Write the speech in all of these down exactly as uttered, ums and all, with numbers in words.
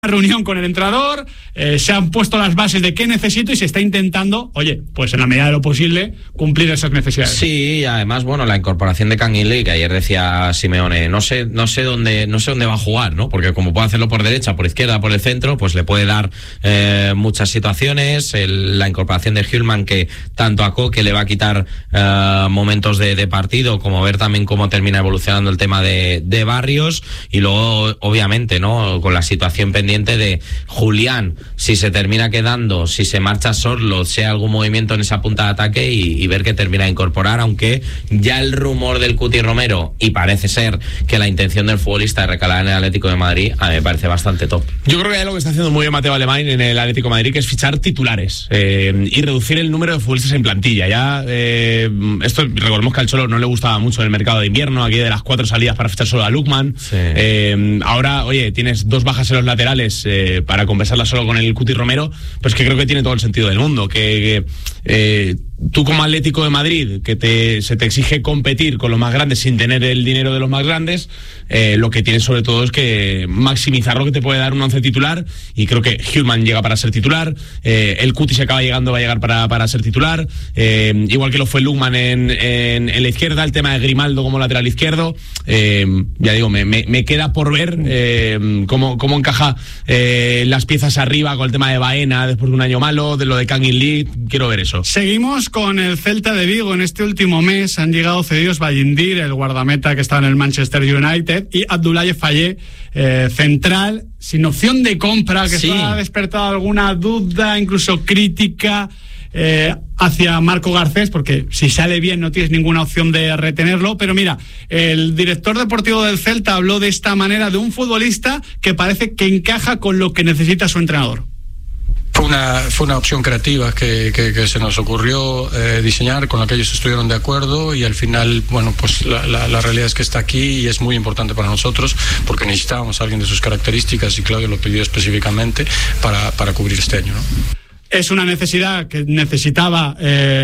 reunión con el entrenador, eh, se han puesto las bases de qué necesito y se está intentando, oye, pues en la medida de lo posible, cumplir esas necesidades. Sí, y además, bueno, la incorporación de Kangin Lee, que ayer decía Simeone, no sé, no sé dónde, no sé dónde va a jugar, ¿no? Porque como puede hacerlo por derecha, por izquierda, por el centro, pues le puede dar eh, muchas situaciones. El, la incorporación de Hjulmand, que tanto a Koke le va a quitar eh, momentos de, de partido, como ver también cómo termina evolucionando el tema de, de Barrios, y luego, obviamente, ¿no? Con la situación pendiente de Julián, si se termina quedando, si se marcha Sorloth, si hay algún movimiento en esa punta de ataque, y, y ver que termina de incorporar, aunque ya el rumor del Cuti Romero, y parece ser que la intención del futbolista de recalar en el Atlético de Madrid, a mí me parece bastante top. Yo creo que hay algo que está haciendo muy bien Mateo Alemán en el Atlético de Madrid, que es fichar titulares eh, y reducir el número de futbolistas en plantilla. Ya eh, esto, recordemos que al Cholo no le gustaba mucho en el mercado de invierno, aquí de las cuatro salidas para fichar solo a Lookman. Sí. Eh, ahora, oye, tienes dos bajas en los laterales Eh, para conversarla solo con el Cuti Romero, pues que creo que tiene todo el sentido del mundo, que, que eh, tú como Atlético de Madrid, que te, se te exige competir con los más grandes sin tener el dinero de los más grandes, eh, lo que tienes sobre todo es que maximizar lo que te puede dar un once titular, y creo que Hjulmand llega para ser titular, eh, el Cuti se acaba llegando, va a llegar para, para ser titular, eh, igual que lo fue Lookman en, en, en la izquierda, el tema de Grimaldo como lateral izquierdo, eh, ya digo, me, me, me queda por ver eh, cómo, cómo encaja eh, las piezas arriba con el tema de Baena después de un año malo, de lo de Kangin Lee, quiero ver eso. Seguimos con el Celta de Vigo. En este último mes han llegado cedidos Bayindir, el guardameta que estaba en el Manchester United, y Abdoulaye Faye, eh, central, sin opción de compra, que sí ha despertado alguna duda, incluso crítica eh, hacia Marco Garcés, porque si sale bien no tienes ninguna opción de retenerlo. Pero mira, el director deportivo del Celta habló de esta manera de un futbolista que parece que encaja con lo que necesita su entrenador. Fue una, fue una opción creativa que, que, que se nos ocurrió eh, diseñar, con la que ellos estuvieron de acuerdo, y al final, bueno, pues la, la, la realidad es que está aquí y es muy importante para nosotros, porque necesitábamos a alguien de sus características, y Claudio lo pidió específicamente para, para cubrir este año, ¿no? Es una necesidad que necesitaba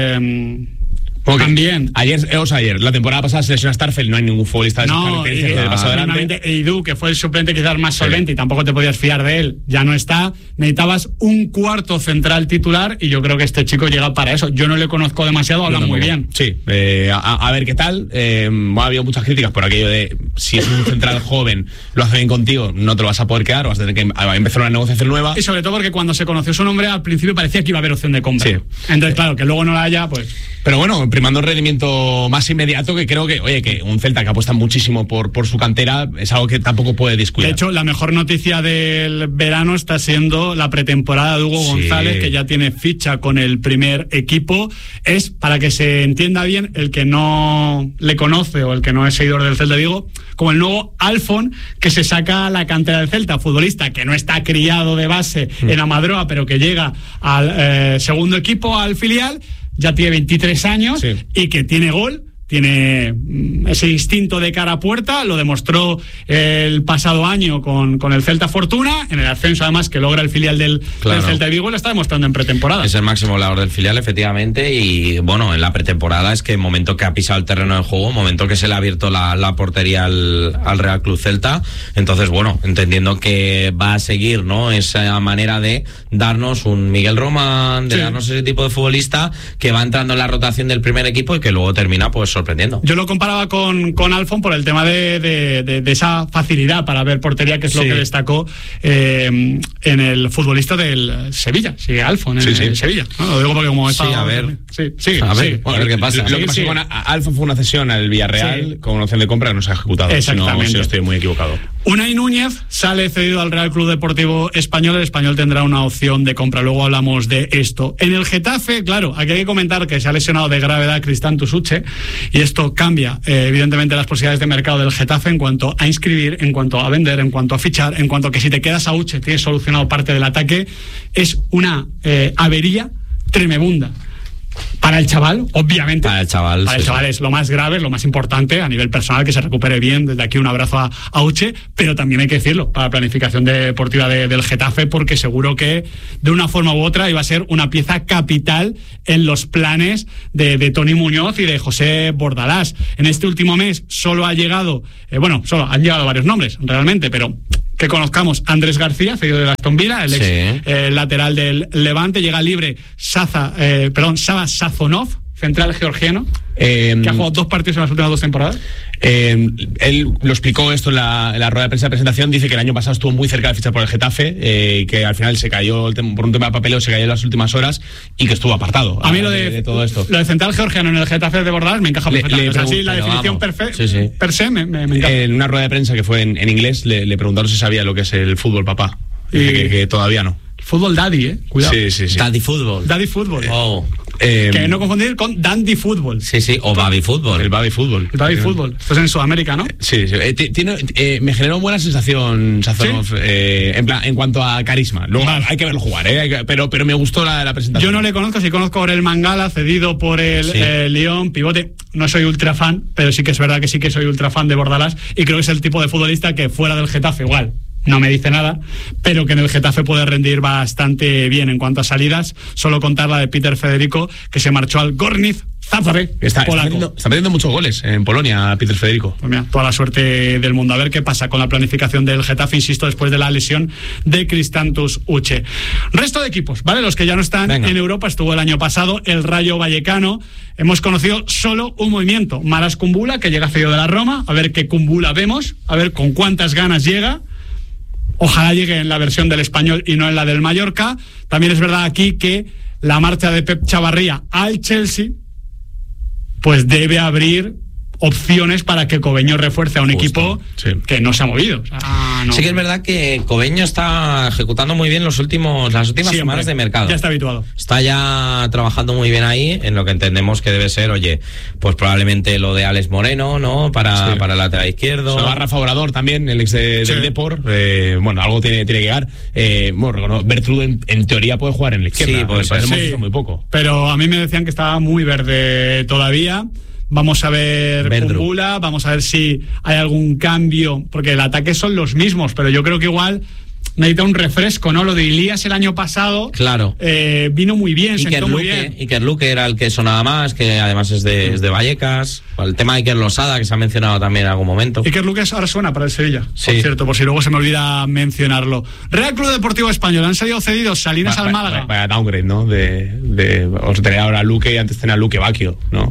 eh, okay. También. Ayer, o sea, ayer, la temporada pasada se lesionó a Starfelt, no hay ningún futbolista de esas no, características que le pasó adelante. Eidú, que fue el suplente quizás más solvente, sí, y tampoco te podías fiar de él, ya no está. Necesitabas un cuarto central titular, y yo creo que este chico llega para eso. Yo no le conozco demasiado, habla muy bien. Sí, eh, a, a ver qué tal. Eh, bueno, ha habido muchas críticas por aquello de si es un central joven, lo hace bien contigo, no te lo vas a poder quedar, vas a tener que empezar una negociación nueva. Y sobre todo porque cuando se conoció su nombre, al principio parecía que iba a haber opción de compra. Sí. Entonces, claro, que luego no la haya, pues. Pero bueno, primando un rendimiento más inmediato, que creo que, oye, que un Celta que apuesta muchísimo por, por su cantera es algo que tampoco puede descuidar. De hecho, la mejor noticia del verano está siendo la pretemporada de Hugo sí. González, que ya tiene ficha con el primer equipo. Es, para que se entienda bien, el que no le conoce o el que no es seguidor del Celta de Vigo, como el nuevo Alfon, que se saca la cantera del Celta, futbolista que no está criado de base mm. en Amadroa, pero que llega al eh, segundo equipo, al filial. Ya tiene veintitrés años, sí, y que tiene gol, tiene ese instinto de cara a puerta, lo demostró el pasado año con, con el Celta Fortuna, en el ascenso además que logra el filial del, claro. del Celta de Vigo, lo está demostrando en pretemporada. Es el máximo goleador del filial, efectivamente, y bueno, en la pretemporada es que momento que ha pisado el terreno del juego, momento que se le ha abierto la, la portería al, al Real Club Celta, entonces bueno, entendiendo que va a seguir, ¿no?, esa manera de darnos un Miguel Román, de sí. darnos ese tipo de futbolista que va entrando en la rotación del primer equipo y que luego termina pues sorprendiendo. Yo lo comparaba con, con Alfon por el tema de, de, de, de esa facilidad para ver portería, que es sí. lo que destacó eh, en el futbolista del Sevilla, sí, Alfon, en sí, sí. el Sevilla. ¿No? Lo digo porque como sí, a ver. Sí, sí, a ver, sí. a ver qué pasa. Lo, lo que pasó sí. con Alfon fue una cesión al Villarreal sí. con una opción de compra que no se ha ejecutado. Exactamente. Si no, si no estoy muy equivocado. Unai Núñez sale cedido al Real Club Deportivo Español. El Español tendrá una opción de compra. Luego hablamos de esto. En el Getafe, claro, aquí hay que comentar que se ha lesionado de gravedad Cristán Tusuche, y esto cambia eh, evidentemente las posibilidades de mercado del Getafe en cuanto a inscribir, en cuanto a vender, en cuanto a fichar, en cuanto a que si te quedas a Uche tienes solucionado parte del ataque. Es una eh, avería tremenda. Para el chaval, obviamente. Para el chaval. Para el chaval sí. es lo más grave, es lo más importante a nivel personal, que se recupere bien. Desde aquí un abrazo a, a Uche, pero también hay que decirlo, para la planificación deportiva de, del Getafe, porque seguro que de una forma u otra iba a ser una pieza capital en los planes de, de Toni Muñoz y de José Bordalás. En este último mes solo ha llegado, eh, bueno, solo han llegado varios nombres, realmente, pero que conozcamos Andrés García, cedido de Aston Villa, el ex sí. eh, lateral del Levante. Llega libre Saza, eh, perdón, Saba Sazonov, central georgiano, eh, que ha jugado dos partidos en las últimas dos temporadas. Eh, él lo explicó esto en la, en la rueda de prensa de presentación. Dice que el año pasado estuvo muy cerca de fichar por el Getafe, eh, que al final se cayó por un tema de papeleo, se cayó en las últimas horas y que estuvo apartado. A mí lo de, de, de todo esto. Lo de central georgiano en el Getafe de Bordalás me encaja perfectamente. O sea, sí, la definición perfe- sí, sí. per se me, me, me encaja. En una rueda de prensa que fue en, en inglés le, le preguntaron si sabía lo que es el fútbol, papá. Y que, que todavía no. Fútbol daddy, eh. Cuidado. Sí, sí, sí. Daddy fútbol. Daddy fútbol. Oh. Eh, que no confundir con dandy fútbol. Sí, sí, o baby fútbol. El baby fútbol. El baby fútbol. Esto es en Sudamérica, ¿no? Sí, sí. Eh, tiene, eh, me generó buena sensación Sazonov, ¿sí? eh, en, plan, en cuanto a carisma. Luego vale. hay que verlo jugar, ¿eh? Que, pero, pero me gustó la, la presentación. Yo no le conozco, sí conozco por el Mangala, cedido por el sí. eh, Lyon, pivote. No soy ultra fan, pero sí que es verdad que sí que soy ultra fan de Bordalás y creo que es el tipo de futbolista que fuera del Getafe igual no me dice nada, pero que en el Getafe puede rendir bastante bien en cuanto a salidas. Solo contar la de Peter Federico, que se marchó al Gornitz Zagreb, está, está, metiendo, está metiendo muchos goles en Polonia, Peter Federico. Pues mira, toda la suerte del mundo. A ver qué pasa con la planificación del Getafe, insisto, después de la lesión de Cristantus Uche. Resto de equipos, ¿vale? Los que ya no están Venga. en Europa. Estuvo el año pasado el Rayo Vallecano. Hemos conocido solo un movimiento, Maras Kumbula, que llega cedido de la Roma. A ver qué Kumbula vemos, a ver con cuántas ganas llega. Ojalá llegue en la versión del Español y no en la del Mallorca. También es verdad aquí que la marcha de Pep Chavarría al Chelsea pues debe abrir opciones para que Cobeño refuerce a un Justo, equipo sí. que no se ha movido. O sea, no. Sí que es verdad que Cobeño está ejecutando muy bien los últimos, las últimas Siempre. semanas de mercado. Ya está habituado. Está ya trabajando muy bien ahí en lo que entendemos que debe ser, oye, pues probablemente lo de Alex Moreno, ¿no? Para, sí. para el lateral izquierdo. Se va Rafa Obrador también, el ex de, sí. del Depor. Eh, bueno, algo tiene, tiene que llegar. Eh, bueno, Bertrud en, en teoría puede jugar en la izquierda. Sí, pues hemos sí. visto muy poco. Pero a mí me decían que estaba muy verde todavía. Vamos a ver Kumbula, vamos a ver si hay algún cambio, porque el ataque son los mismos, pero yo creo que igual necesita un refresco, ¿no? Lo de Ilías el año pasado claro. eh, vino muy bien, Iker sentó muy Luque, bien. Iker Luque era el que sonaba más, que además es de, es de Vallecas. El tema de Iker Losada, que se ha mencionado también en algún momento. Iker Luque ahora suena para el Sevilla, sí. por cierto, por si luego se me olvida mencionarlo. Real Club Deportivo Español, han salido cedidos Salinas va, al Málaga. Vaya downgrade, ¿no? De, de, os tenía ahora Luque y antes tenía Luque Bacchio, ¿no?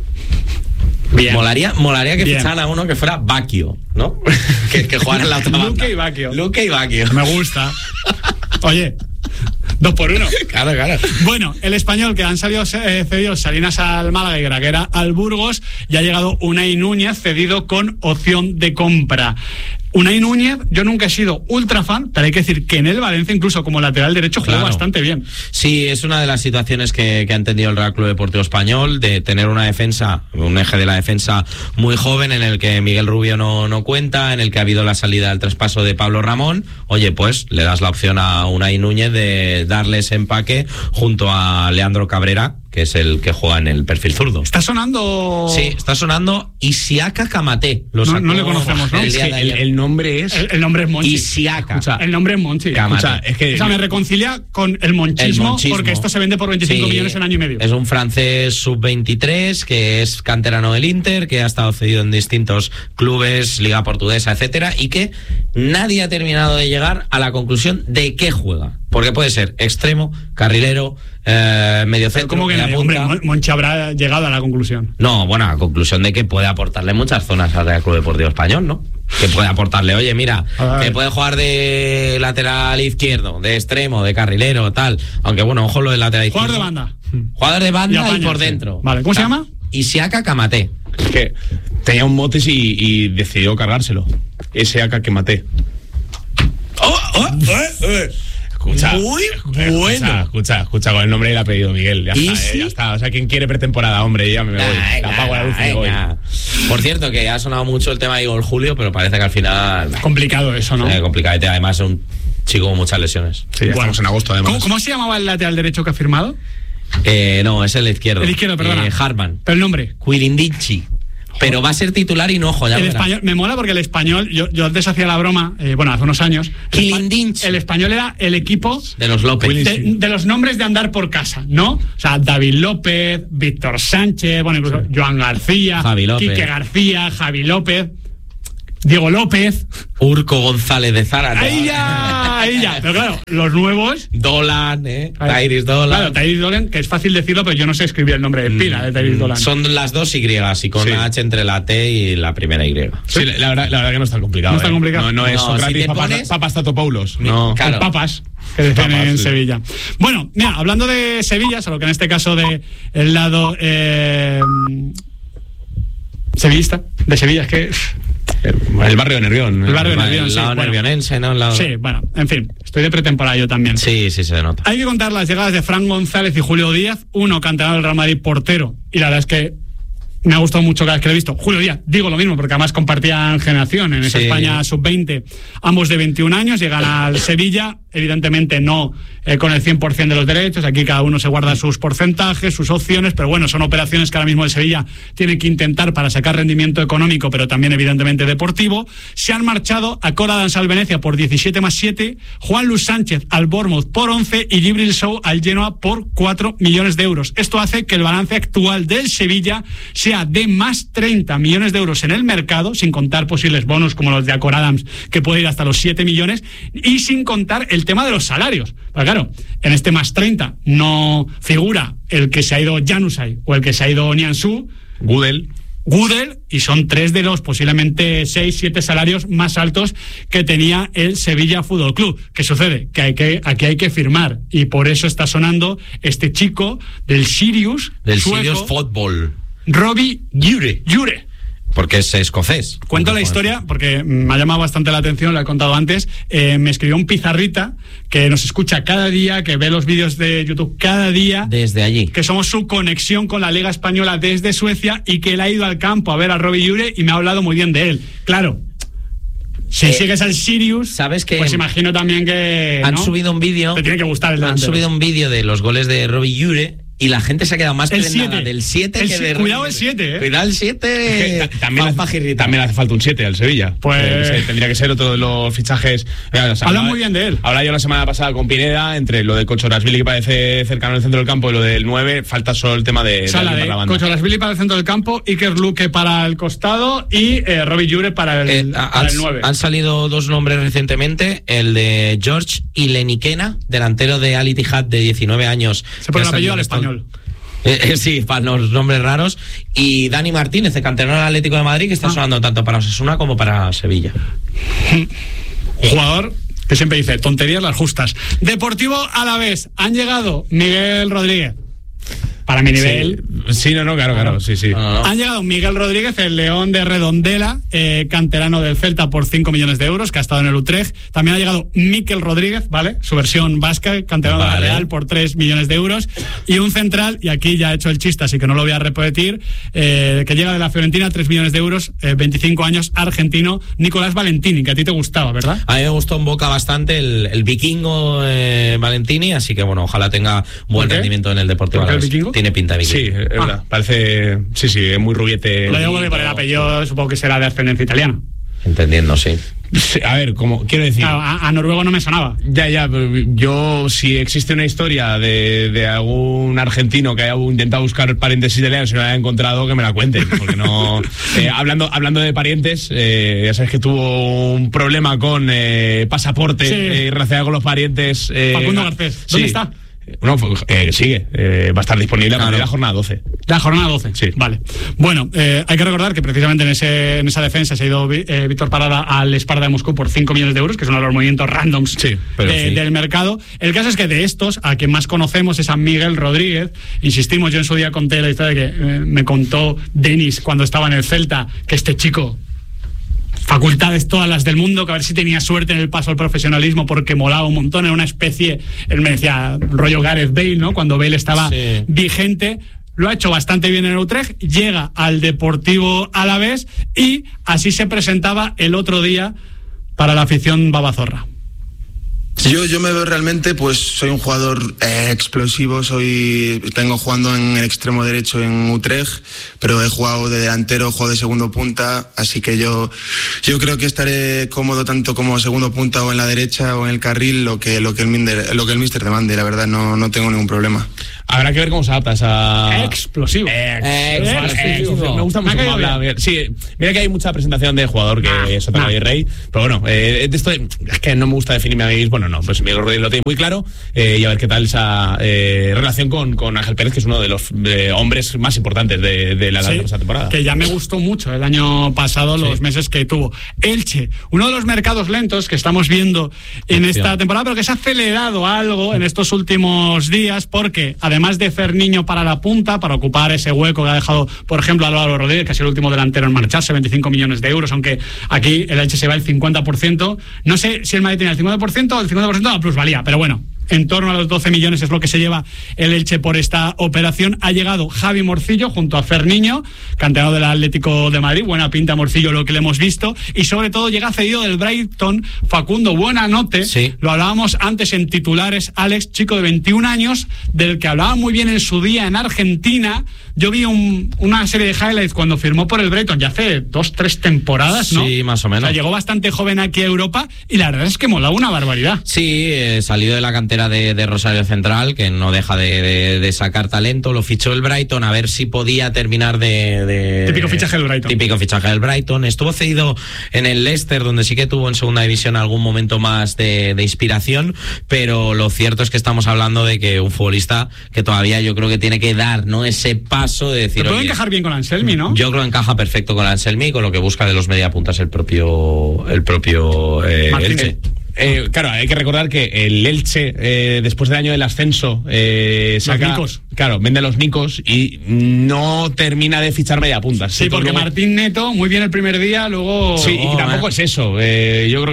Bien. Molaría, molaría que Bien. ficharan a uno que fuera Bacchio, ¿no? que, que jugara en la otra banda. Luque y Bacchio. Luque y Bacchio. Me gusta. Oye, dos por uno. Claro, claro. Bueno, el Español, que han salido eh, cedidos Salinas al Málaga y Graguera al Burgos, y ha llegado Unai Núñez cedido con opción de compra. Unai Núñez, yo nunca he sido ultra fan, pero hay que decir que en el Valencia, incluso como lateral derecho, jugó claro. bastante bien. Sí, es una de las situaciones que, que ha entendido el Real Club Deportivo Español, de tener una defensa, un eje de la defensa muy joven, en el que Miguel Rubio no, no cuenta, en el que ha habido la salida del traspaso de Pablo Ramón. Oye, pues le das la opción a Unai Núñez de darle ese empaque junto a Leandro Cabrera, que es el que juega en el perfil zurdo. ¿Está sonando? Sí, está sonando Isiaka Kamate. Lo no, no le conocemos, ¿no? El, es que el, el nombre es... El, el nombre es Monchi. Isiaka. Escucha, el nombre es Monchi. Escucha, es que... O sea, me reconcilia con el monchismo, el monchismo, porque esto se vende por veinticinco sí, millones en año y medio. Es un francés sub veintitrés que es canterano del Inter, que ha estado cedido en distintos clubes, Liga Portuguesa, etcétera, y que nadie ha terminado de llegar a la conclusión de qué juega. Porque puede ser extremo, carrilero, eh, medio centro. ¿Cómo que nadie? Hombre, Monchi habrá llegado a la conclusión. No, bueno, a la conclusión de que puede aportarle muchas zonas al Real Club Deportivo Español, ¿no? Que puede aportarle, oye, mira, que puede jugar de lateral izquierdo, de extremo, de carrilero, tal. Aunque bueno, ojo lo del lateral izquierdo. Jugador de banda. Jugador de banda y, apaña, y por sí. dentro. Vale, ¿cómo o sea, se llama? Isiaka Kamate. Es que tenía un motes y, y decidió cargárselo. Isiaka Kamate. ¡Oh, oh, eh, eh! Escucha, muy escucha, bueno. Escucha, escucha, con el nombre y el apellido, Miguel. Ya está, sí? eh, ya está. O sea, quien quiere pretemporada, hombre, ya me, me voy. Venga, la apago la luz y me voy. Por cierto, que ha sonado mucho el tema de Igor Julio, pero parece que al final... Complicado eso, ¿no? Eh, complicado. Además, es un chico con muchas lesiones. Sí, ya bueno, estamos en agosto, además. ¿Cómo, ¿Cómo se llamaba el lateral derecho que ha firmado? Eh, no, es el izquierdo. El izquierdo, perdona. Eh, Hartman. ¿Pero el nombre? Quirindinci. Pero va a ser titular y no, ojo, ya el verás. español, me mola porque el español, yo, yo antes hacía la broma, eh, bueno, hace unos años. El, el español era el equipo de los López. De, de los nombres de andar por casa, ¿no? O sea, David López, Víctor Sánchez, bueno, incluso sí. Joan García, Javi López. Quique García, Javi López. Diego López, Urco González de Zárate. Ahí ya, ahí ya. Pero claro, los nuevos. Dolan, ¿eh? Ahí. Tyrese Dolan. Claro, Tyrese Dolan, que es fácil decirlo, pero yo no sé escribir el nombre de pila mm, de Tyrese Dolan. Son las dos Y, y con sí. la H entre la T y la primera Y. Sí, la verdad, la verdad que no está complicado. No está complicado. ¿eh? No, no es no, Socrates, si Papas, pones... Papas Tatopoulos. No, claro. Papas, que decían Papas, en sí. Sevilla. Bueno, mira, hablando de Sevilla, solo que en este caso de el lado eh, sevillista, de Sevilla, es que... El barrio de Nervión. El barrio de Nervión, el sí. lado Bueno, nervionense, ¿no? El lado... Sí, bueno, en fin, estoy de pretemporada yo también. Sí, sí, se nota. Hay que contar las llegadas de Fran González y Julio Díaz, uno canterano del Real Madrid, portero, y la verdad es que me ha gustado mucho cada vez que lo he visto. Julio Díaz, digo lo mismo, porque además compartían generación en esa sí. España sub veinte, ambos de veintiún años, llegan al Sevilla, evidentemente no eh, con el cien por ciento de los derechos, aquí cada uno se guarda sus porcentajes, sus opciones, pero bueno, son operaciones que ahora mismo el Sevilla tiene que intentar para sacar rendimiento económico, pero también evidentemente deportivo. Se han marchado a Cora Danza al Venecia por diecisiete más siete, Juan Luis Sánchez al Bournemouth por once y Djibril Sow al Genoa por cuatro millones de euros. Esto hace que el balance actual del Sevilla sea de más treinta millones de euros en el mercado, sin contar posibles bonos como los de Acor Adams, que puede ir hasta los siete millones, y sin contar el tema de los salarios. Pero claro, en este más treinta no figura el que se ha ido Januzaj o el que se ha ido Nianzú, Gudel, Gudel, y son tres de los posiblemente seis, siete salarios más altos que tenía el Sevilla Fútbol Club. ¿Qué sucede? Que, hay que aquí hay que firmar, y por eso está sonando este chico del Sirius, del sueco, Sirius Fútbol, Robbie Jure. Jure. Porque es escocés. Cuento la historia porque me ha llamado bastante la atención, lo he contado antes. Eh, me escribió un pizarrita que nos escucha cada día, que ve los vídeos de YouTube cada día. Desde allí. Que somos su conexión con la Liga Española desde Suecia, y que él ha ido al campo a ver a Robbie Jure y me ha hablado muy bien de él. Claro, si eh, sigues al Sirius, ¿sabes que pues imagino también que han ¿no? subido un vídeo. Te tiene que gustar el delantero. Han subido un vídeo de los goles de Robbie Jure y la gente se ha quedado más prendada del siete que de... Cuidado el siete, ¿eh? Cuidado el siete. Es que también, hace, también hace falta un siete al Sevilla. Pues... Eh, tendría que ser otro de los fichajes... Eh, Hablan muy bien de él. Hablaba yo la semana pasada con Pineda, entre lo de Kochorashvili, que parece cercano al centro del campo, y lo del nueve, falta solo el tema de... O sea, de, de Kochorashvili para el centro del campo, Iker Luque para el costado y eh, Robbie Jure para el, eh, para han, el nueve. Han salido dos nombres recientemente, el de George Ilenikena, delantero de Al Ittihad de diecinueve años. Se pone el apellido al español. Eh, eh, sí, para los nombres raros. Y Dani Martínez, de canterano del Atlético de Madrid, que está ah. sonando tanto para Osasuna como para Sevilla. Jugador que siempre dice tonterías las justas. Deportivo Alavés, han llegado Miguel Rodríguez. Para mi nivel. Sí, sí no, no, claro, claro, sí, sí. No, no. Han llegado Miguel Rodríguez, el León de Redondela, eh, canterano del Celta, por cinco millones de euros, que ha estado en el Utrecht. También ha llegado Mikel Rodríguez, ¿vale? Su versión vasca, canterano vale. de la Real, por tres millones de euros. Y un central, y aquí ya he hecho el chiste, así que no lo voy a repetir, eh, que llega de la Fiorentina, tres millones de euros, eh, veinticinco años, argentino, Nicolás Valentini, que a ti te gustaba, ¿verdad? A mí me gustó en Boca bastante el, el vikingo eh, Valentini, así que bueno, ojalá tenga buen rendimiento en el Deportivo Alavés. Tiene pinta de vikingo. Sí, es verdad. Ah. Parece, sí, sí, es muy rubiete. Lo digo porque por el apellido supongo que será de ascendencia italiana. Entendiendo, sí. sí a ver, como quiero decir. Claro, a, a noruego no me sonaba. Ya, ya, pero yo, si existe una historia de, de algún argentino que haya intentado buscar parientes italianos y no la haya encontrado, que me la cuenten. Porque no. eh, hablando, hablando de parientes, eh, ya sabes que tuvo un problema con eh, pasaporte sí. eh, relacionado con los parientes. Eh, Facundo Garcés. ¿Dónde sí. está? No, eh, sigue, eh, va a estar disponible claro. a la jornada doce. La jornada doce, sí. Vale. Bueno, eh, hay que recordar que precisamente en ese en esa defensa se ha ido eh, Víctor Parada al Sparta de Moscú por cinco millones de euros, que es uno de los movimientos randoms sí, pero eh, sí. del mercado. El caso es que de estos, a quien más conocemos es a Miguel Rodríguez. Insistimos, yo en su día conté la historia de que eh, me contó Denis cuando estaba en el Celta, que este chico... facultades todas las del mundo, que a ver si tenía suerte en el paso al profesionalismo, porque molaba un montón, era una especie, él me decía, rollo Gareth Bale, ¿no? Cuando Bale estaba sí. vigente. Lo ha hecho bastante bien en Utrecht, llega al Deportivo Alavés y así se presentaba el otro día para la afición babazorra. Yo, yo me veo realmente, pues soy un jugador eh, explosivo, soy tengo jugando en el extremo derecho en Utrecht, pero he jugado de delantero, he jugado de segundo punta, así que yo yo creo que estaré cómodo tanto como segundo punta o en la derecha o en el carril, lo que lo que el mister, lo que el míster demande, la verdad no, no tengo ningún problema. Habrá que ver cómo se adapta esa... Explosivo. Explosivo. Explosivo. Me gusta mucho cómo habla. Sí, mira que hay mucha presentación de jugador que ah, es Otero nah. Rey, pero bueno, eh, de esto es que no me gusta definirme a mí, bueno, no, pues Miguel Rodríguez lo tiene muy claro, eh, y a ver qué tal esa eh, relación con, con Ángel Pérez, que es uno de los eh, hombres más importantes de, de la sí, esa temporada. Que ya me gustó mucho el año pasado, los sí. meses que tuvo. Elche, uno de los mercados lentos que estamos viendo en Opción. esta temporada, pero que se ha acelerado algo en estos últimos días, porque además de Ferniño para la punta, para ocupar ese hueco que ha dejado, por ejemplo, Álvaro Rodríguez, que ha sido el último delantero en marcharse, veinticinco millones de euros, aunque aquí el Elche se va el cincuenta por ciento. No sé si el Madrid tiene el cincuenta por ciento o el cincuenta por ciento de la plusvalía, pero bueno, en torno a los doce millones es lo que se lleva el Elche por esta operación. Ha llegado Javi Morcillo junto a Ferniño, canterano del Atlético de Madrid. Buena pinta Morcillo, lo que le hemos visto. Y sobre todo llega cedido del Brighton Facundo Buenanote. Sí. Lo hablábamos antes en titulares, Alex, chico de veintiún años, del que hablaba muy bien en su día en Argentina. Yo vi un, una serie de highlights cuando firmó por el Brighton, ya hace dos, tres temporadas, ¿no? Sí, más o menos. O sea, llegó bastante joven aquí a Europa y la verdad es que molaba una barbaridad. Sí, eh, salió de la cantera de, de Rosario Central, que no deja de, de, de sacar talento. Lo fichó el Brighton a ver si podía terminar de... de típico fichaje del Brighton. Típico fichaje del Brighton. Estuvo cedido en el Leicester, donde sí que tuvo en segunda división algún momento más de, de inspiración, pero lo cierto es que estamos hablando de que un futbolista que todavía yo creo que tiene que dar, ¿no?, ese paso de decir... Te puede encajar bien con Anselmi, ¿no? Yo creo que encaja perfecto con Anselmi, con lo que busca de los mediapuntas el propio el propio eh, Elche. Eh, claro, hay que recordar que el Elche, eh, después del año del ascenso, eh, saca, los Nicos. Claro, vende a los Nicos y no termina de fichar mediapuntas. Sí, porque luego... Martín Neto, muy bien el primer día, luego... Sí, oh, y tampoco eh. es eso. Eh, yo creo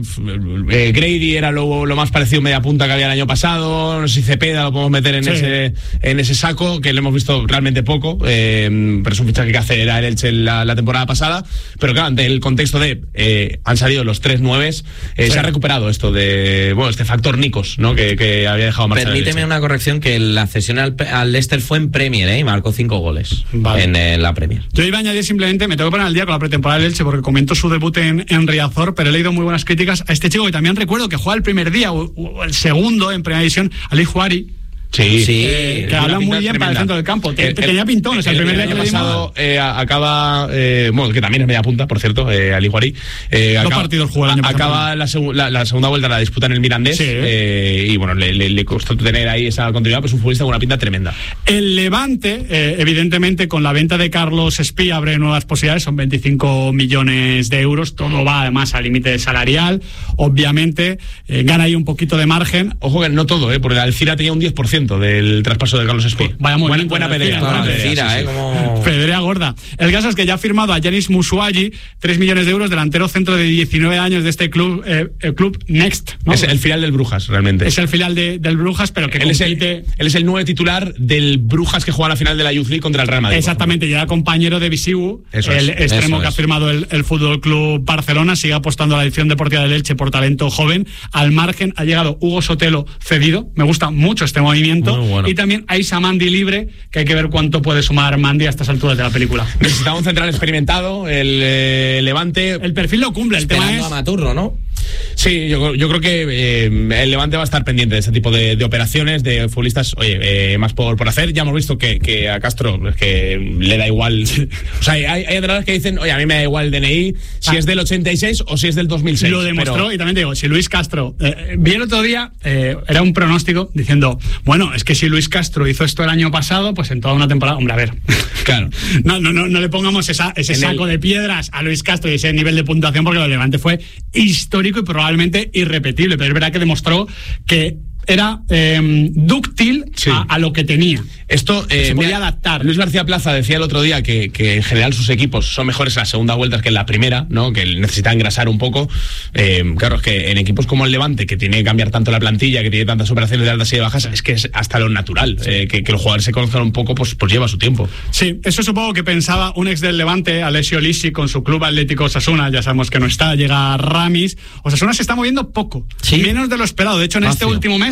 que eh, Grady era lo, lo más parecido a mediapunta que había el año pasado. No sé si Cepeda lo podemos meter en, sí. ese, en ese saco, que lo hemos visto realmente poco. Eh, pero es un fichaje que hace era el Elche la, la temporada pasada. Pero claro, ante el contexto de eh, han salido los tres nueves, eh, sí. se ha recuperado esto de, bueno, este factor Nicos, ¿no?, que, que había dejado marchar. Permíteme una corrección, que la cesión al, al Leicester fue en Premier, ¿eh? Y marcó cinco goles vale. en, en la Premier. Yo iba a añadir simplemente, me tengo que poner al día con la pretemporada del Elche porque comentó su debut en, en Riazor, pero he leído muy buenas críticas a este chico que también recuerdo que juega el primer día o, o el segundo en primera división, Ali Juari. Sí, sí, eh, que habla muy bien tremenda. Para el centro del campo. El, Tenía pintón, o sea, el, el primer día que le pasado eh, acaba, eh, bueno, que también es media punta, por cierto, eh, Ali Juari. Eh, Dos acaba, partidos jugó el año pasado. Acaba la, seg la, la segunda vuelta la disputa en el Mirandés, sí. eh, y bueno, le, le, le costó tener ahí esa continuidad, pues un futbolista con una pinta tremenda. El Levante, eh, evidentemente, con la venta de Carlos Espí abre nuevas posibilidades, son veinticinco millones de euros, todo va además al límite salarial, obviamente, eh, gana ahí un poquito de margen. Ojo que no todo, eh, porque Alcira tenía un diez por ciento del traspaso de Carlos Espí. Vaya muy buena, bien, buena pedrea, buena pedrea, eh, como... pedrea gorda. El caso es que ya ha firmado a Yanis Musuagi, tres millones de euros, delantero centro de diecinueve años de este club, eh, el club Next, ¿no? Es el filial del Brujas, realmente. Es el filial de, del Brujas, pero que él compite... es, el, él es el nueve titular del Brujas que juega la final de la Youth League contra el Real Madrid. Exactamente, y era compañero de Visiu, eso el es, extremo eso que es. ha firmado el, el Fútbol Club Barcelona, sigue apostando a la edición deportiva del Elche por talento joven. Al margen ha llegado Hugo Sotelo cedido, me gusta mucho este movimiento, bueno. Y también Aisa Mandi libre, que hay que ver cuánto puede sumar Mandi a estas alturas de la película. Necesitaba un central experimentado, el eh, Levante... El perfil lo cumple, el Esperando tema es... a Maturro, ¿no? Sí, yo, yo creo que eh, el Levante va a estar pendiente de ese tipo de, de operaciones, de futbolistas, oye, eh, más por, por hacer. Ya hemos visto que, que a Castro es que le da igual. O sea, hay, hay entrenadores que dicen, oye, a mí me da igual el D N I, si ah. es del ochenta y seis o si es del dos mil seis. Lo demostró, pero... y también te digo, si Luis Castro, eh, vi el otro día, eh, era un pronóstico diciendo, bueno, es que si Luis Castro hizo esto el año pasado, pues en toda una temporada, hombre, a ver. Claro. no, no, no, no le pongamos esa, ese en saco el... de piedras a Luis Castro y ese nivel de puntuación, porque lo Levante fue histórico y probablemente irrepetible, pero es verdad que demostró que era eh, dúctil sí. a, a lo que tenía. Esto eh, se podía mira, adaptar. Luis García Plaza decía el otro día que, que en general sus equipos son mejores en la segunda vuelta que en la primera, ¿no? Que necesita engrasar un poco. Eh, claro, es que en equipos como el Levante, que tiene que cambiar tanto la plantilla, que tiene tantas operaciones de altas y de bajas, sí. es que es hasta lo natural. Sí. Eh, que, que los jugadores se conozcan un poco, pues, pues lleva su tiempo. Sí, eso supongo que pensaba un ex del Levante, Alessio Lisi, con su club Atlético Osasuna. Ya sabemos que no está, llega Ramis. Osasuna se está moviendo poco, sí. menos de lo esperado. De hecho, en Facio. este último mes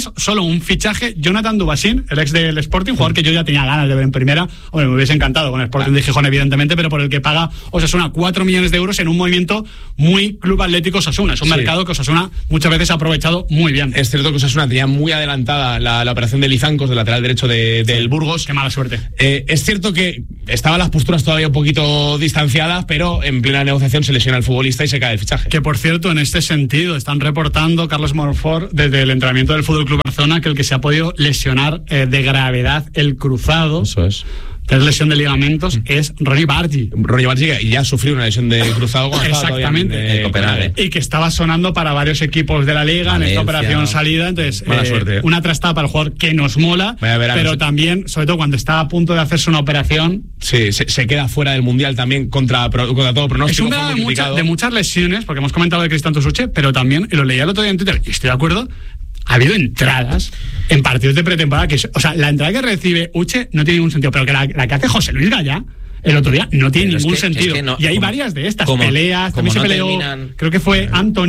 es solo un fichaje. Jonathan Dubassin, el ex del Sporting, jugador que yo ya tenía ganas de ver en primera. Hombre, me hubiese encantado con el Sporting de Gijón, evidentemente, pero por el que paga Osasuna cuatro millones de euros en un movimiento muy Club Atlético Osasuna. Es un sí. mercado que Osasuna muchas veces ha aprovechado muy bien. Es cierto que Osasuna tenía muy adelantada la, la operación de Lizancos, del lateral derecho de, del sí. Burgos. Qué mala suerte. Eh, es cierto que estaban las posturas todavía un poquito distanciadas, pero en plena negociación se lesiona el futbolista y se cae el fichaje. Que por cierto, en este sentido, están reportando Carlos Monfort desde el entrenamiento del Fútbol Club Barcelona que el que se ha podido lesionar eh, de gravedad el cruzado. Eso es. Es lesión de ligamentos, es Ronny Bargi. Ronny Bargi ya ha sufrido una lesión de cruzado cuando exactamente estaba en, eh, Copenhague. Y que estaba sonando para varios equipos de la liga Valencia, en esta operación salida. Entonces, mala eh, suerte. Una trastada para el jugador que nos mola, pero también, sobre todo cuando está a punto de hacerse una operación. Sí, se, se queda fuera del mundial también contra, contra todo pronóstico. Es una de, mucha, de muchas lesiones, porque hemos comentado de Cristian Tusuche, pero también, y lo leía el otro día en Twitter, y estoy de acuerdo. Ha habido entradas en partidos de pretemporada que, o sea, la entrada que recibe Uche no tiene ningún sentido, pero que la, la que hace José Luis Gallá el otro día no tiene pero ningún es que, sentido. Es que no, y hay como, varias de estas como, peleas. Como también no se peleó, terminan... creo que fue Anthony.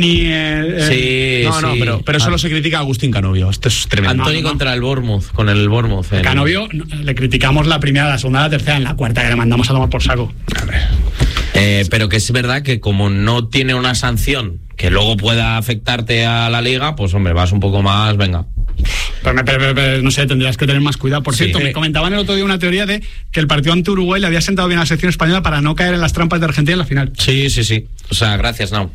Eh, sí, no, no, sí. pero, pero solo se critica a Agustín Canovio. Esto es tremendo. Anthony no, no. contra el Bournemouth, con el Bournemouth. En... Canovio le criticamos la primera, la segunda, la tercera, en la cuarta que le mandamos a tomar por saco. A ver. Eh, pero que es verdad que como no tiene una sanción que luego pueda afectarte a la liga, pues hombre, vas un poco más, venga. Pero, pero, pero, pero no sé, tendrías que tener más cuidado. Por cierto, sí. me comentaban el otro día una teoría de que el partido ante Uruguay le había sentado bien a la selección española para no caer en las trampas de Argentina en la final. Sí, sí, sí. O sea, gracias, no.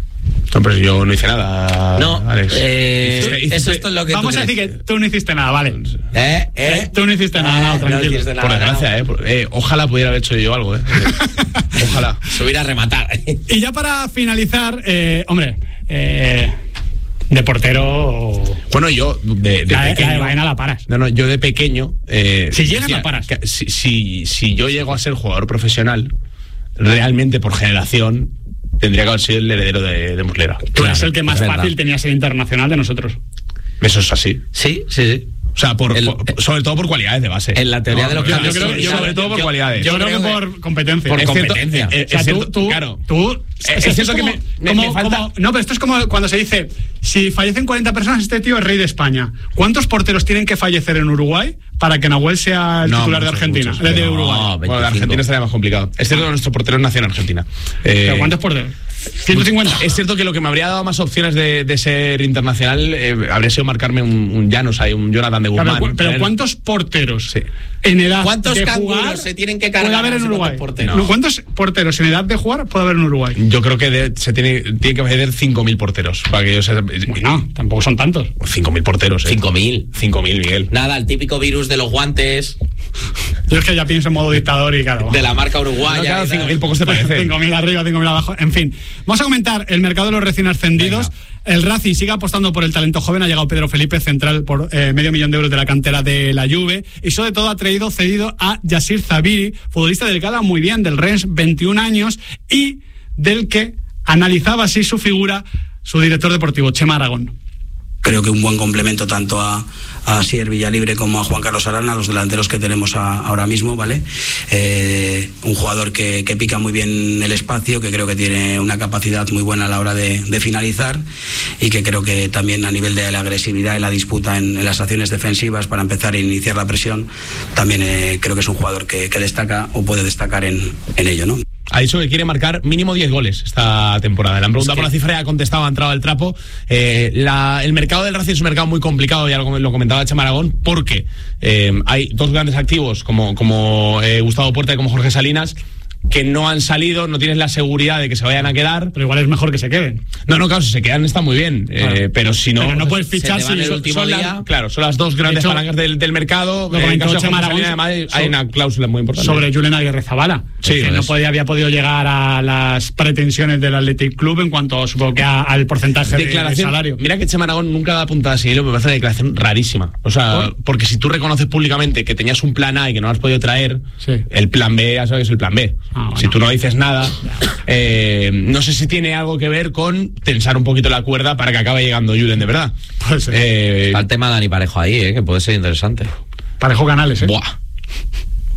No, pero yo no hice nada, no, Alex. Eh, ¿Hiciste, hiciste, eso es lo que vamos a decir que tú no hiciste nada, vale. ¿Eh? ¿Eh? Tú no hiciste nada, no, tranquilo. No hiciste nada, por desgracia, no. eh, eh. Ojalá pudiera haber hecho yo algo, eh. Ojalá. Se hubiera a rematar. Y ya para finalizar, eh, hombre, eh, de portero. Bueno, yo de, de la, pequeño. La de Baena la paras. No, no, yo de pequeño. Eh, si llegas, la paras. Que, si, si, si yo llego a ser jugador profesional, realmente por generación, tendría que haber sido el heredero de, de Muslera. Tú claro, eres el que más fácil tenía ser internacional de nosotros. Eso es así. Sí, sí, sí. O sea, por, el, por, sobre todo por cualidades de base. En la teoría no, de los yo, yo creo, yo, sobre todo por yo, cualidades. Yo, yo creo, creo que por competencia. Por es competencia. Cierto, es, o sea, cierto, tú, tú, claro. Tú, es, es cierto como, que me, como, me falta... como, no, pero esto es como cuando se dice, si fallecen cuarenta personas, este tío es rey de España. ¿Cuántos porteros tienen que fallecer en Uruguay para que Nahuel sea el no, titular muchos, de Argentina? Muchos, de Uruguay. No, bueno, de Argentina estaría más complicado. Es cierto que nuestro portero nació en Argentina. Eh, ¿Pero cuántos porteros? ciento cincuenta. Es cierto que lo que me habría dado más opciones de, de ser internacional eh, habría sido marcarme un, un Llanos, hay un Jonathan de Guzmán. Pero, pero ¿cuántos porteros sí. en edad ¿Cuántos de jugar se tienen que cargar? Puede haber en Uruguay. Porteros? No. ¿Cuántos porteros en edad de jugar puede haber en Uruguay? Yo creo que de, se tiene, tiene que haber cinco mil porteros. Para que yo sea, bueno, tampoco son tantos. cinco mil porteros. Eh. cinco mil. cinco mil, Miguel. Nada, el típico virus de los guantes. Yo es que ya pienso en modo dictador y claro. De la marca uruguaya. No, claro, cinco mil pocos te parece. cinco mil arriba, cinco mil abajo. En fin, vamos a comentar el mercado de los recién ascendidos. Venga. El Racing sigue apostando por el talento joven. Ha llegado Pedro Felipe, central, por eh, medio millón de euros de la cantera de la Juve. Y sobre todo ha traído cedido a Yassir Zabiri, futbolista del Gala muy bien, del Rennes, veintiún años, y del que analizaba así su figura su director deportivo, Chema Aragón. Creo que un buen complemento tanto a, a Sier Villalibre como a Juan Carlos Arana, los delanteros que tenemos a, ahora mismo, ¿vale? Eh, un jugador que, que pica muy bien el espacio, que creo que tiene una capacidad muy buena a la hora de, de finalizar y que creo que también a nivel de la agresividad y la disputa en, en las acciones defensivas para empezar a iniciar la presión, también eh, creo que es un jugador que, que destaca o puede destacar en, en ello, ¿no? Ha dicho que quiere marcar mínimo diez goles esta temporada. Le han preguntado es que... por la cifra y ha contestado, ha entrado al trapo. Eh, la, el mercado del Racing es un mercado muy complicado, ya lo, lo comentaba Chema Aragón, porque eh, hay dos grandes activos como, como eh, Gustavo Puerta y como Jorge Salinas, que no han salido, no tienes la seguridad de que se vayan a quedar. Pero igual es mejor que se queden. No, no, claro, si se quedan está muy bien. Claro. Eh, pero si no. Pero no puedes fichar si el son, último son día. La, claro, son las dos grandes hecho, palancas del, del mercado. Lo comentó Chema Aragón. Además, hay una cláusula muy importante. Sobre Julen Aguirre Zabala. Sí, que no podía, había podido llegar a las pretensiones del Athletic Club en cuanto, supongo que a, al porcentaje de, de salario. Mira que Chema Aragón nunca da puntada así, me parece una declaración rarísima. O sea, ¿por? Porque si tú reconoces públicamente que tenías un plan A y que no lo has podido traer, sí. El plan B, ya sabes, es el plan B. Ah, bueno. Si tú no dices nada, eh, no sé si tiene algo que ver con tensar un poquito la cuerda para que acabe llegando Julen, de verdad. Pues, eh, Está el tema de Dani Parejo ahí, eh, que puede ser interesante. Parejo Canales, ¿eh? Buah.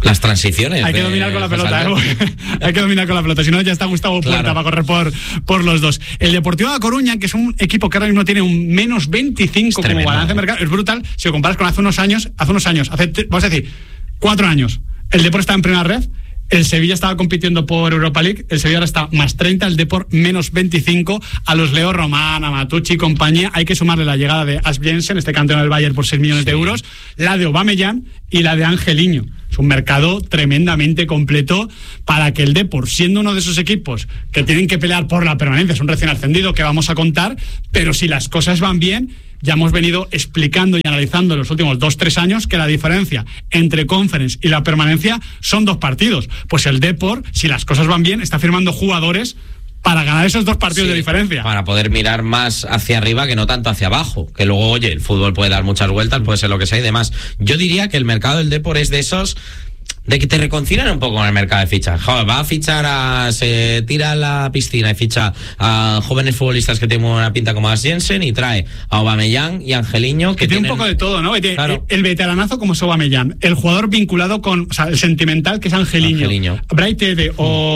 Las transiciones. Hay que dominar con la pelota, ¿eh? Hay que dominar con la pelota. Si no, ya está Gustavo Puerta claro. para correr por, por los dos. El Deportivo de A Coruña, que es un equipo que ahora mismo tiene un menos veinticinco es como balance de mercado, es brutal. Si lo comparas con hace unos años, hace unos años, hace, vamos a decir, cuatro años, el Depor estaba en primera red. El Sevilla estaba compitiendo por Europa League, el Sevilla ahora está más treinta, el Depor menos veinticinco. A los Leo Román, a Matucci y compañía hay que sumarle la llegada de Ash Jensen, este campeón del Bayern por seis millones sí. de euros, la de Aubameyang y la de Angeliño. Es un mercado tremendamente completo para que el Depor, siendo uno de esos equipos que tienen que pelear por la permanencia, es un recién ascendido que vamos a contar, pero si las cosas van bien, ya hemos venido explicando y analizando en los últimos dos, tres años que la diferencia entre Conference y la permanencia son dos partidos. Pues el Depor, si las cosas van bien, está firmando jugadores para ganar esos dos partidos sí, de diferencia. Para poder mirar más hacia arriba que no tanto hacia abajo. Que luego, oye, el fútbol puede dar muchas vueltas, puede ser lo que sea y demás. Yo diría que el mercado del Depor es de esos de que te reconcilian un poco con el mercado de fichas. Joder, va a fichar a... se tira a la piscina y ficha a jóvenes futbolistas que tienen una pinta como Ash Jensen y trae a Aubameyang y Angeliño que, que tiene tienen... un poco de todo, ¿no? Claro. El veteranazo como es Aubameyang, el jugador vinculado con, o sea, el sentimental que es Angeliño, Angeliño. Bright Ede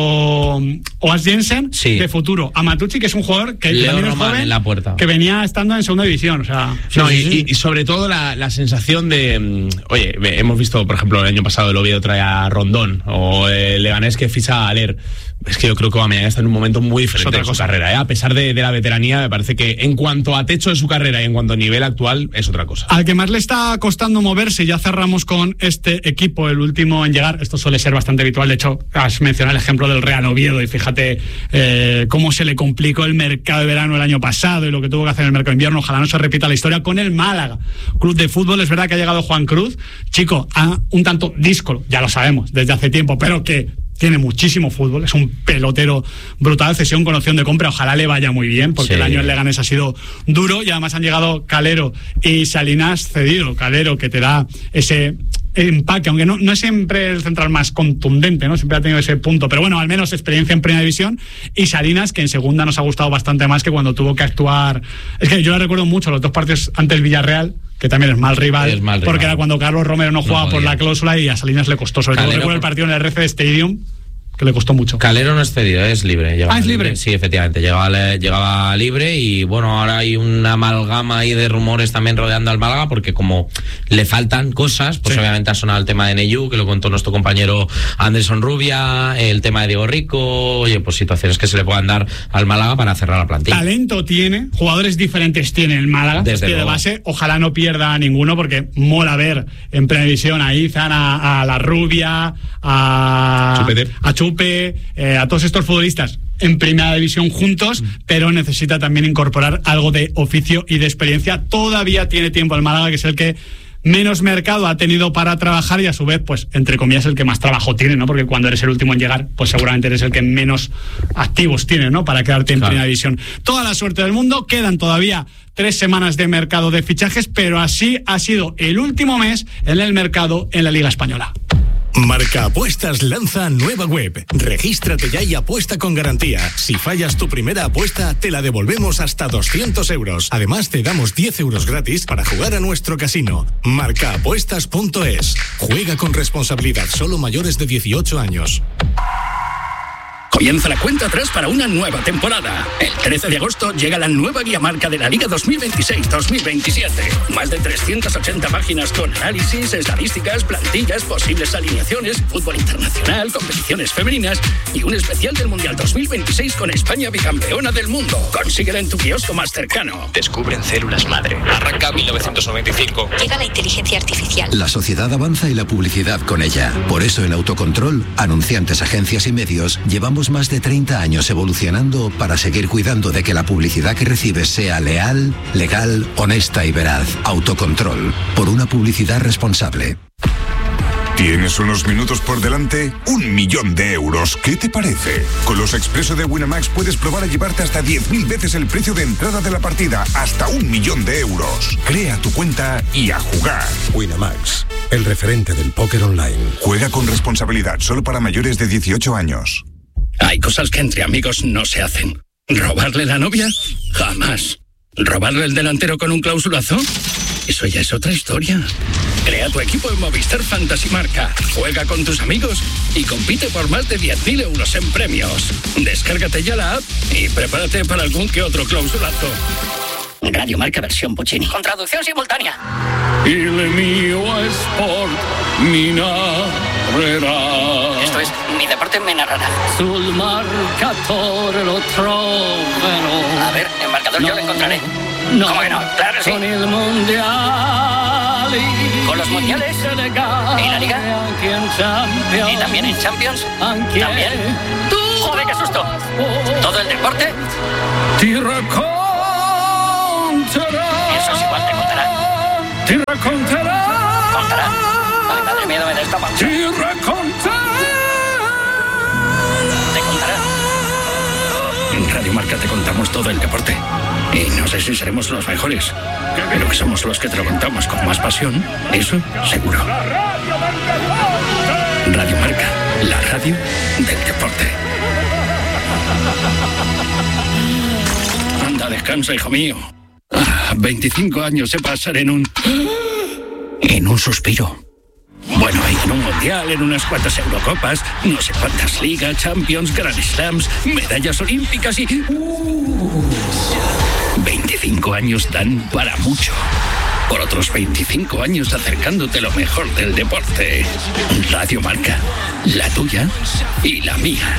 o, o Ash Jensen sí. de futuro, a Matucci, que es un jugador que Leo también es Román joven, en la puerta. que venía estando en segunda división, o sea... No, sí, y, sí. y sobre todo la, la sensación de... Oye, hemos visto, por ejemplo, el año pasado el Oviedo trae a Rondón, o el Leganés que ficha a Aller. Es que yo creo que Aubameyang está en un momento muy diferente de su carrera, ¿eh? A pesar de, de la veteranía, me parece que en cuanto a techo de su carrera y en cuanto a nivel actual, es otra cosa. Al que más le está costando moverse, ya cerramos con este equipo, el último en llegar, esto suele ser bastante habitual, de hecho, has mencionado el ejemplo del Real Oviedo, y fíjate eh, cómo se le complicó el mercado de verano el año pasado y lo que tuvo que hacer en el mercado de invierno. Ojalá no se repita la historia con el Málaga, club de fútbol. Es verdad que ha llegado Juan Cruz, chico, a un tanto díscolo, ya lo sabemos, desde hace tiempo, pero que tiene muchísimo fútbol, es un pelotero brutal, cesión con opción de compra, ojalá le vaya muy bien, porque sí. el año en Leganés ha sido duro, y además han llegado Calero y Salinas cedido. Calero, que te da ese empaque, aunque no, no es siempre el central más contundente, ¿no? Siempre ha tenido ese punto, pero bueno, al menos experiencia en primera división. Y Salinas, que en segunda nos ha gustado bastante más que cuando tuvo que actuar. Es que yo le recuerdo mucho los dos partidos ante el Villarreal, que también es mal rival, es mal porque rival. Era cuando Carlos Romero no jugaba no por la cláusula, y a Salinas le costó, sobre Calero, todo recuerdo el partido en el R C D Stadium, que le costó mucho. Calero no es cedido, es libre. Ah, es libre. libre. Sí, efectivamente, llegaba, llegaba libre, y bueno, ahora hay una amalgama ahí de rumores también rodeando al Málaga, porque como le faltan cosas, pues sí. obviamente ha sonado el tema de Neyú, que lo contó nuestro compañero Anderson Rubia, el tema de Diego Rico, oye, pues situaciones que se le puedan dar al Málaga para cerrar la plantilla. Talento tiene, jugadores diferentes tiene el Málaga, desde de base, ojalá no pierda a ninguno, porque mola ver en primera división a Izan, a, a la Rubia, a Chupete. a Chupete Eh, a todos estos futbolistas en primera división juntos, mm. pero necesita también incorporar algo de oficio y de experiencia. Todavía tiene tiempo el Málaga, que es el que menos mercado ha tenido para trabajar, y a su vez, pues, entre comillas, el que más trabajo tiene, ¿no? Porque cuando eres el último en llegar, pues seguramente eres el que menos activos tiene, ¿no? Para quedarte en claro. primera división. Toda la suerte del mundo, quedan todavía tres semanas de mercado de fichajes, pero así ha sido el último mes en el mercado en la Liga Española. Marca Apuestas lanza nueva web. Regístrate ya y apuesta con garantía. Si fallas tu primera apuesta, te la devolvemos hasta doscientos euros. Además, te damos diez euros gratis para jugar a nuestro casino. marca apuestas punto es. Juega con responsabilidad, solo mayores de dieciocho años. Comienza la cuenta atrás para una nueva temporada. El trece de agosto llega la nueva guía marca de la Liga dos mil veintiséis dos mil veintisiete. Más de trescientas ochenta páginas con análisis, estadísticas, plantillas, posibles alineaciones, fútbol internacional, competiciones femeninas y un especial del Mundial dos mil veintiséis con España bicampeona del mundo. Consíguela en tu kiosco más cercano. Descubren células madre. Arranca mil novecientos noventa y cinco. Llega la inteligencia artificial. La sociedad avanza y la publicidad con ella. Por eso en Autocontrol, anunciantes, agencias y medios, llevamos más de treinta años evolucionando para seguir cuidando de que la publicidad que recibes sea leal, legal, honesta y veraz. Autocontrol, por una publicidad responsable. ¿Tienes unos minutos por delante? Un millón de euros. ¿Qué te parece? Con los Expreso de Winamax puedes probar a llevarte hasta diez mil veces el precio de entrada de la partida. Hasta un millón de euros. Crea tu cuenta y a jugar. Winamax, el referente del póker online. Juega con responsabilidad, solo para mayores de dieciocho años. Hay cosas que entre amigos no se hacen. ¿Robarle la novia? Jamás. ¿Robarle el delantero con un clausulazo? Eso ya es otra historia. Crea tu equipo en Movistar Fantasy Marca. Juega con tus amigos y compite por más de diez mil euros en premios. Descárgate ya la app y prepárate para algún que otro clausulazo. Radio Marca versión Puccini. Con traducción simultánea. Il mio sport mi narrerà. Esto es, mi deporte me narrará. Sul marcatore lo troverò. A ver, el marcador no, yo lo encontraré. No, ¿cómo que no? Claro, sí. Con el mundial. Con los mundiales. ¿Y la liga? ¿Y también en Champions? ¿También? ¡Joder, qué susto! ¿Todo el deporte? Eso es igual, te contará. Te contará. ¿Contará? Ay, madre mía, me da esta pancha. Te contará. Te contará. En Radio Marca te contamos todo el deporte. Y no sé si seremos los mejores, pero que somos los que te lo contamos con más pasión, eso seguro. Radio Marca, la radio del deporte. Anda, descansa, hijo mío. Ah, veinticinco años se pasan en un... en un suspiro. Bueno, en un mundial, en unas cuantas Eurocopas, no sé cuántas ligas, Champions, Grand Slams, medallas olímpicas y... Uh, veinticinco años dan para mucho. Por otros veinticinco años acercándote lo mejor del deporte. Radio Marca, la tuya y la mía.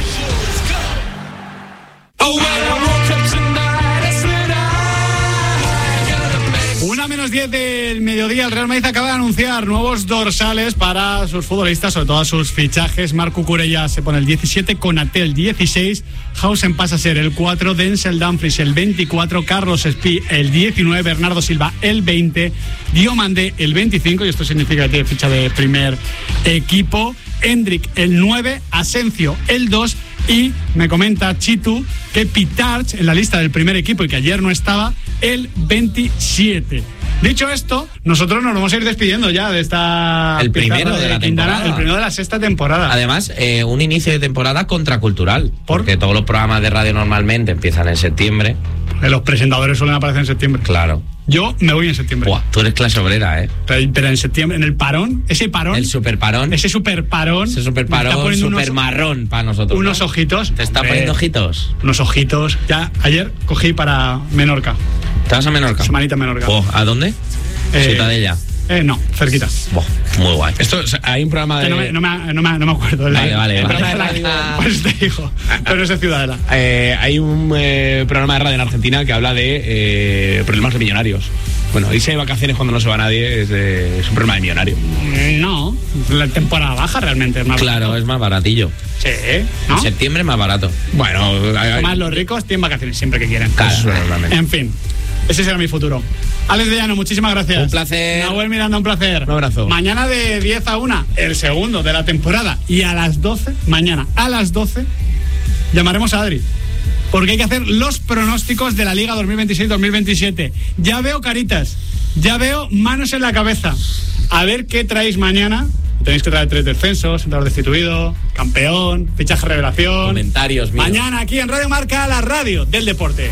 Una menos diez del mediodía, el Real Madrid acaba de anunciar nuevos dorsales para sus futbolistas, sobre todo a sus fichajes. Marc Cucurella se pone el diecisiete, Konaté el dieciséis, Hausen pasa a ser el cuatro, Denzel Dumfries el veinticuatro, Carlos Espí el diecinueve, Bernardo Silva el veinte, Diomandé el veinticinco, y esto significa que tiene ficha de primer equipo, Endrick el nueve, Asencio el dos, y me comenta Chitu que Pitarch en la lista del primer equipo y que ayer no estaba, el veintisiete. Dicho esto, nosotros nos vamos a ir despidiendo ya de esta... El primero de, de la Quintana, temporada. El primero de la sexta temporada. Además, eh, un inicio de temporada contracultural. ¿Por? Porque todos los programas de radio normalmente empiezan en septiembre. Los presentadores suelen aparecer en septiembre. Claro. Yo me voy en septiembre. Buah, tú eres clase obrera, ¿eh? Pero, pero en septiembre, en el parón, ese parón... El super parón. Ese super parón. Ese super parón, super marrón para nosotros. Unos, ¿no?, ojitos. ¿Te está hombre, poniendo ojitos? Unos ojitos. Ya, ayer cogí para Menorca. ¿Te vas a Menorca? Semanita en Menorca. Oh, ¿a dónde? Eh, Ciutadella. Eh, no, cerquita. Buah, muy guay. Esto, o sea, hay un programa de... No me, no me, no me, no me acuerdo. Vale, vale. El vale. programa de radio, pues te digo, pero es de Ciudadela. Eh, hay un eh, programa de radio en Argentina que habla de eh, problemas de millonarios. Bueno, irse de vacaciones cuando no se va nadie es, de, es un problema de millonario. No, la temporada baja realmente es más Claro, barato. es más baratillo. Sí, ¿no? En septiembre es más barato. Bueno, además los ricos tienen vacaciones siempre que quieren. Claro, en fin, ese será mi futuro. Alex de Llano, muchísimas gracias. Un placer. Nahuel Miranda, un placer. Un abrazo. Mañana de diez a una, el segundo de la temporada. Y a las doce, mañana a las doce, llamaremos a Adri. Porque hay que hacer los pronósticos de la Liga dos mil veintiséis dos mil veintisiete. Ya veo caritas, ya veo manos en la cabeza. A ver qué traéis mañana. Tenéis que traer tres descensos, entrenador destituido, campeón, fichaje revelación. Comentarios míos. Mañana aquí en Radio Marca, la radio del deporte.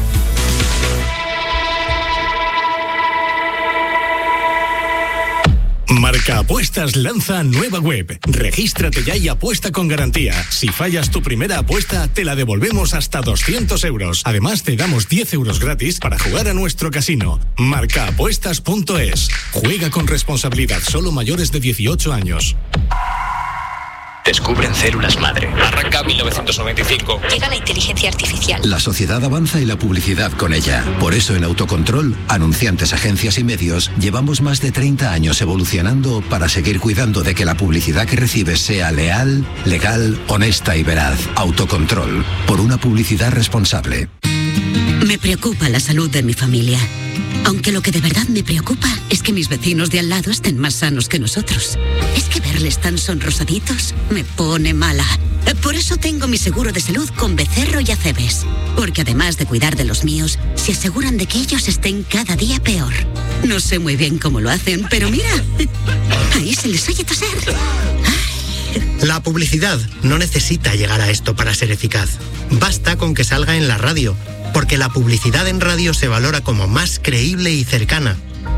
Marca Apuestas lanza nueva web. Regístrate ya y apuesta con garantía. Si fallas tu primera apuesta, te la devolvemos hasta doscientos euros. Además, te damos diez euros gratis para jugar a nuestro casino. marca apuestas punto es. Juega con responsabilidad, solo mayores de dieciocho años. Descubren células madre. Arranca mil novecientos noventa y cinco. Llega la inteligencia artificial. La sociedad avanza y la publicidad con ella. Por eso en Autocontrol, anunciantes, agencias y medios, llevamos más de treinta años evolucionando para seguir cuidando de que la publicidad que recibes sea leal, legal, honesta y veraz. Autocontrol, por una publicidad responsable. Me preocupa la salud de mi familia. Aunque lo que de verdad me preocupa es que mis vecinos de al lado estén más sanos que nosotros. Es que verles tan sonrosaditos me pone mala. Por eso tengo mi seguro de salud con Becerro y Acebes. Porque además de cuidar de los míos, se aseguran de que ellos estén cada día peor. No sé muy bien cómo lo hacen, pero mira, ahí se les oye toser. La publicidad no necesita llegar a esto para ser eficaz. Basta con que salga en la radio, porque la publicidad en radio se valora como más creíble y cercana.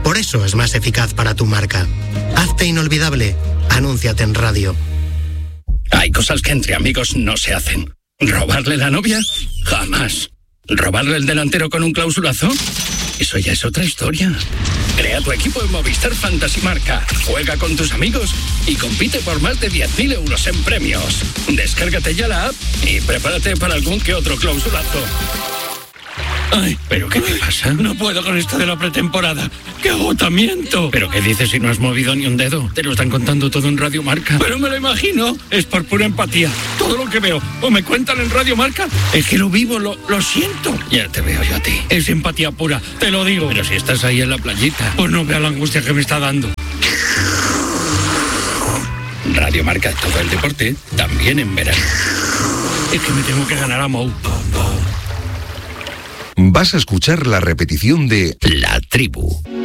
Por eso es más eficaz para tu marca. Hazte inolvidable. Anúnciate en radio. Hay cosas que entre amigos no se hacen. ¿Robarle la novia? Jamás. ¿Robarle el delantero con un clausulazo? Eso ya es otra historia. Crea tu equipo en Movistar Fantasy Marca. Juega con tus amigos y compite por más de diez mil euros en premios. Descárgate ya la app y prepárate para algún que otro clausulazo. Ay, ¿pero qué te pasa? No puedo con esto de la pretemporada. ¡Qué agotamiento! ¿Pero qué dices si no has movido ni un dedo? Te lo están contando todo en Radio Marca. Pero me lo imagino. Es por pura empatía. Todo lo que veo o me cuentan en Radio Marca es que lo vivo, lo, lo siento. Ya te veo yo a ti. Es empatía pura, te lo digo. Pero si estás ahí en la playita, pues no vea la angustia que me está dando. Radio Marca, todo el deporte, también en verano. Es que me tengo que ganar a Mou. Vas a escuchar la repetición de La Tribu.